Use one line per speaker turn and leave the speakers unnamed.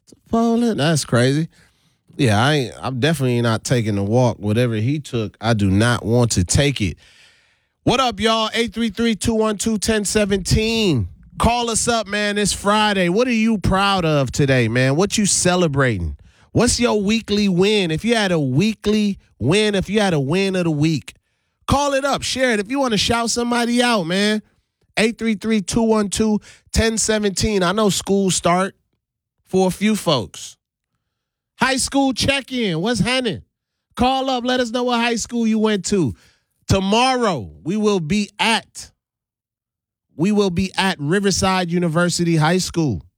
Poland? That's crazy. Yeah, I'm definitely not taking the walk. Whatever he took, I do not want to take it. What up, y'all? 833-212-1017. Call us up, man. It's Friday. What are you proud of today, man? What you celebrating? What's your weekly win? If you had a weekly win, if you had a win of the week, call it up. Share it. If you want to shout somebody out, man. 833-212-1017. I know school start for a few folks. High school check-in. What's happening? Call up. Let us know what high school you went to. Tomorrow, we will be at Riverside University High School.